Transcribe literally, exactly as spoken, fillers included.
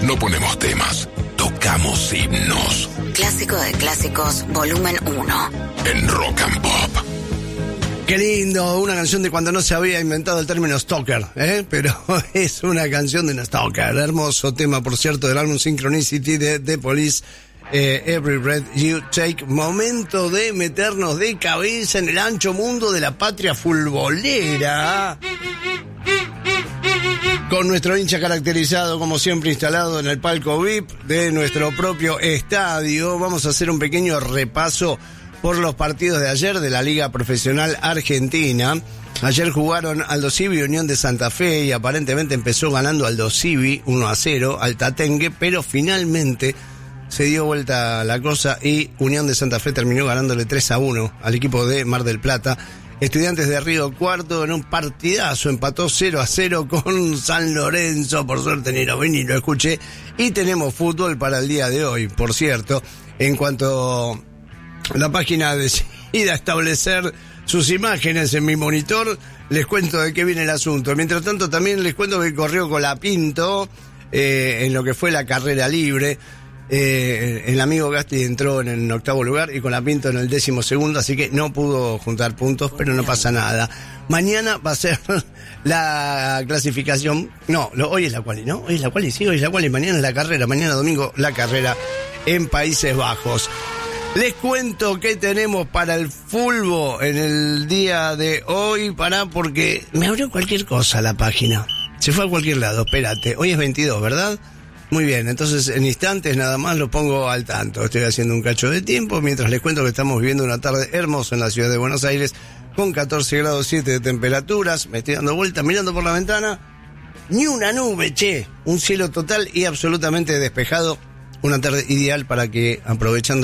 No ponemos temas, tocamos himnos. Clásico de clásicos, volumen uno. En Rock and Pop. Qué lindo, una canción de cuando no se había inventado el término stalker, ¿eh? Pero es una canción de una stalker. Hermoso tema, por cierto, del álbum Synchronicity de The Police. Eh, Every Breath You Take. Momento de meternos de cabeza en el ancho mundo de la patria futbolera, con nuestro hincha caracterizado, como siempre, instalado en el palco V I P de nuestro propio estadio. Vamos a hacer un pequeño repaso por los partidos de ayer de la Liga Profesional Argentina. Ayer jugaron Aldo Civi y Unión de Santa Fe, y aparentemente empezó ganando Aldo Civi uno a cero al Tatengue, pero finalmente se dio vuelta la cosa y Unión de Santa Fe terminó ganándole tres a uno al equipo de Mar del Plata. Estudiantes de Río Cuarto en un partidazo empató cero a cero con San Lorenzo. Por suerte ni lo vi ni lo escuché. Y tenemos fútbol para el día de hoy, por cierto. En cuanto a la página decida establecer sus imágenes en mi monitor, les cuento de qué viene el asunto. Mientras tanto, también les cuento que corrió Colapinto eh, en lo que fue la carrera libre. Eh, el amigo Gasti entró en el octavo lugar y Colapinto en el décimo segundo, así que no pudo juntar puntos, pero no pasa nada. Mañana va a ser la clasificación. No, lo, hoy es la quali, ¿no? Hoy es la quali, sí, hoy es la quali. Mañana es la carrera, mañana domingo la carrera en Países Bajos. Les cuento que tenemos para el fulbo en el día de hoy, para porque me abrió cualquier cosa la página. Se fue a cualquier lado, espérate. Hoy es veintidós, ¿verdad? Muy bien, entonces en instantes nada más lo pongo al tanto. Estoy haciendo un cacho de tiempo mientras les cuento que estamos viviendo una tarde hermosa en la ciudad de Buenos Aires con catorce grados siete de temperaturas. Me estoy dando vuelta mirando por la ventana. Ni una nube, che. Un cielo total y absolutamente despejado. Una tarde ideal para que, aprovechando